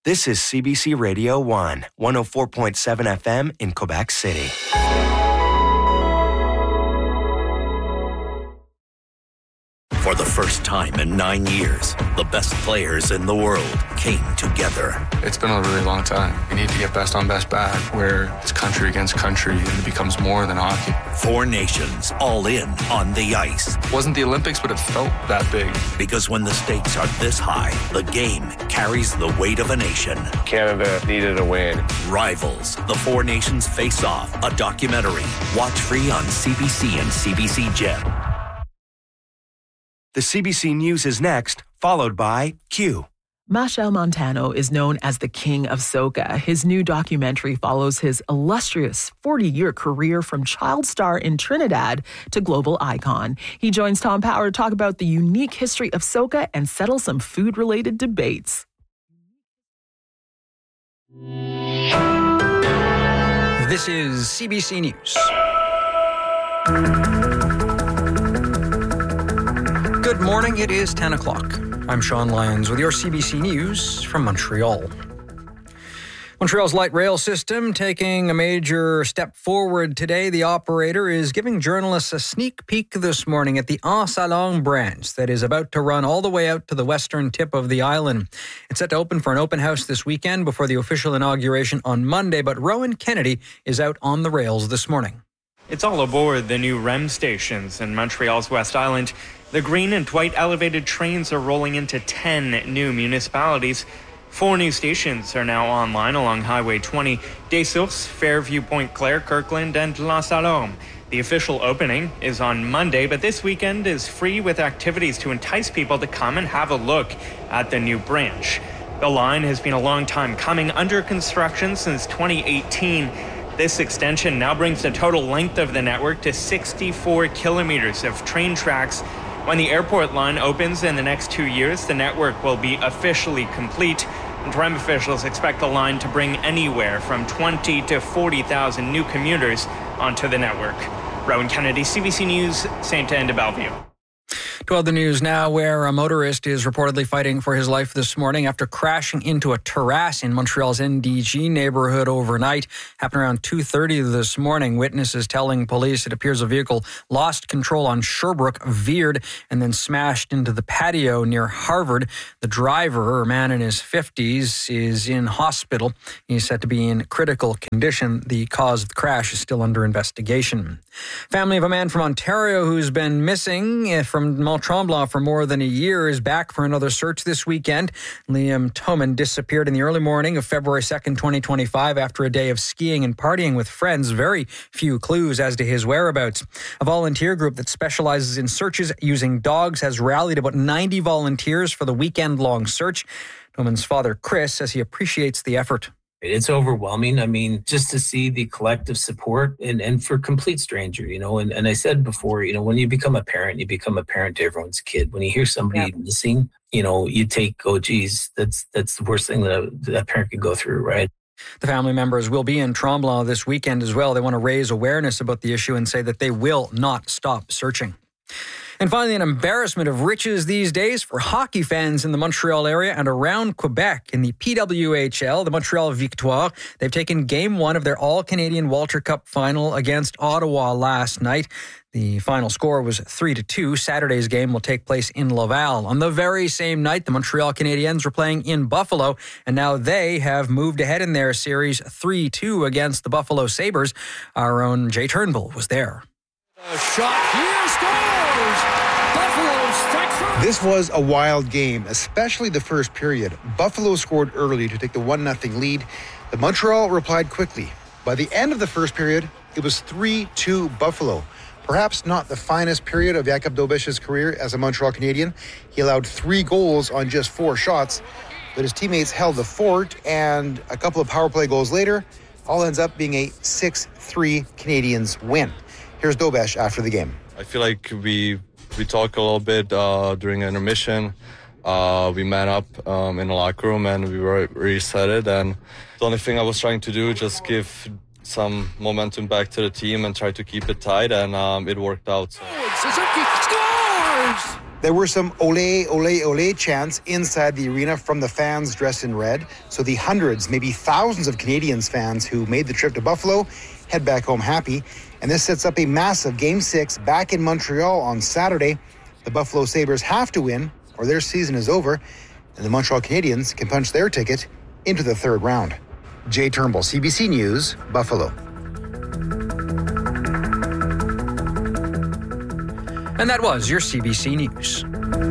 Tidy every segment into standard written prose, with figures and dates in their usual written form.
This is CBC Radio 1, 104.7 FM in Quebec City. For the first time in 9 years, the best players in the world came together. It's been a really long time. We need to get best on best back, where it's country against country and it becomes more than hockey. 4 nations all in on the ice. It wasn't the Olympics, but it felt that big. Because when the stakes are this high, the game carries the weight of a nation. Canada needed a win. Rivals, the 4 nations face off, a documentary. Watch free on CBC and CBC Gem. The CBC News is next, followed by Q. Machel Montano is known as the King of Soca. His new documentary follows his illustrious 40-year career from child star in Trinidad to global icon. He joins Tom Power to talk about the unique history of Soca and settle some food-related debates. This is CBC News. Good morning, it is 10 o'clock. I'm Sean Lyons with your CBC News from Montreal. Montreal's light rail system taking a major step forward today. The operator is giving journalists a sneak peek this morning at the Anse-à-Longue branch that is about to run all the way out to the western tip of the island. It's set to open for an open house this weekend before the official inauguration on Monday, but Rowan Kennedy is out on the rails this morning. It's all aboard the new REM stations in Montreal's West Island. The green and white elevated trains are rolling into 10 new municipalities. 4 new stations are now online along Highway 20, Des Sources, Fairview, Pointe-Claire, Kirkland, and La Salome. The official opening is on Monday, but this weekend is free with activities to entice people to come and have a look at the new branch. The line has been a long time coming, under construction since 2018. This extension now brings the total length of the network to 64 kilometers of train tracks. When the airport line opens in the next 2 years, the network will be officially complete. And REM officials expect the line to bring anywhere from 20 to 40,000 new commuters onto the network. Rowan Kennedy, CBC News, Saint-Anne-de-Bellevue. To other news now, where a motorist is reportedly fighting for his life this morning after crashing into a terrace in Montreal's NDG neighborhood overnight. Happened around 2:30 this morning. Witnesses telling police it appears a vehicle lost control on Sherbrooke, veered, and then smashed into the patio near Harvard. The driver, a man in his 50s, is in hospital. He's said to be in critical condition. The cause of the crash is still under investigation. Family of a man from Ontario who's been missing from Mont-Tremblant for more than a year is back for another search this weekend. Liam Toman disappeared in the early morning of February 2nd, 2025 after a day of skiing and partying with friends. Very few clues as to his whereabouts. A volunteer group that specializes in searches using dogs has rallied about 90 volunteers for the weekend-long search. Toman's father, Chris, says he appreciates the effort. It's overwhelming. I mean, just to see the collective support and for complete stranger, and I said before, when you become a parent to everyone's kid. When you hear somebody missing, you take, oh, geez, that's the worst thing that a parent could go through, right? The family members will be in Tremblant this weekend as well. They want to raise awareness about the issue and say that they will not stop searching. And finally, an embarrassment of riches these days for hockey fans in the Montreal area and around Quebec. In the PWHL, the Montreal Victoire, they've taken Game 1 of their All-Canadian Walter Cup final against Ottawa last night. The final score was 3-2. Saturday's game will take place in Laval. On the very same night, the Montreal Canadiens were playing in Buffalo, and now they have moved ahead in their series 3-2 against the Buffalo Sabres. Our own Jay Turnbull was there. A shot here, scores! Buffalo strikes first. This was a wild game, especially the first period. Buffalo scored early to take the 1-0 lead. The Montreal replied quickly. By the end of the first period, it was 3-2 Buffalo. Perhaps not the finest period of Jakub Dobeš's career as a Montreal Canadian. He allowed 3 goals on just 4 shots, but his teammates held the fort, and a couple of power play goals later, all ends up being a 6-3 Canadiens win. Here's Dobeš after the game. I feel like we talked a little bit during intermission. We man up in the locker room and we were really excited. And the only thing I was trying to do just give some momentum back to the team and try to keep it tight. And it worked out. So. Suzuki scores! There were some ole, ole, ole chants inside the arena from the fans dressed in red. So the hundreds, maybe thousands of Canadians fans who made the trip to Buffalo head back home happy. And this sets up a massive Game 6 back in Montreal on Saturday. The Buffalo Sabres have to win or their season is over. And the Montreal Canadiens can punch their ticket into the third round. Jay Turnbull, CBC News, Buffalo. And that was your CBC News.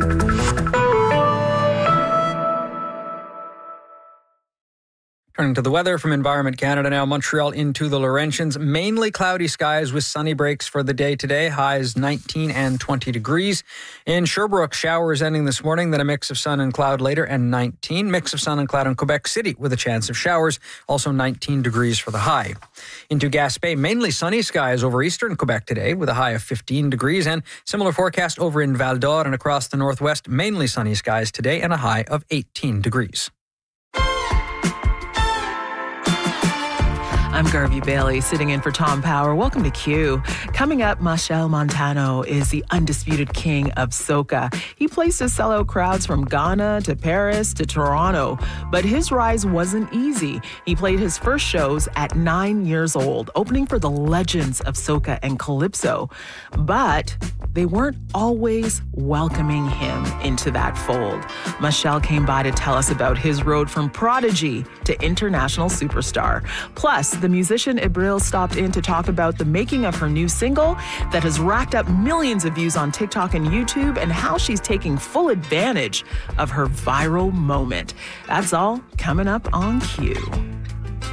Turning to the weather from Environment Canada now, Montreal into the Laurentians. Mainly cloudy skies with sunny breaks for the day today. Highs 19 and 20 degrees. In Sherbrooke, showers ending this morning, then a mix of sun and cloud later, and 19. Mix of sun and cloud in Quebec City with a chance of showers. Also 19 degrees for the high. Into Gaspé, mainly sunny skies over eastern Quebec today with a high of 15 degrees. And similar forecast over in Val d'Or and across the northwest. Mainly sunny skies today and a high of 18 degrees. I'm Garvey Bailey, sitting in for Tom Power. Welcome to Q. Coming up, Machel Montano is the undisputed king of soca. He placed his sellout crowds from Ghana to Paris to Toronto, but his rise wasn't easy. He played his first shows at 9 years old, opening for the legends of soca and calypso. But they weren't always welcoming him into that fold. Machel came by to tell us about his road from prodigy to international superstar. Plus, the musician Ibril stopped in to talk about the making of her new single that has racked up millions of views on TikTok and YouTube and how she's taking full advantage of her viral moment. That's all coming up on Q.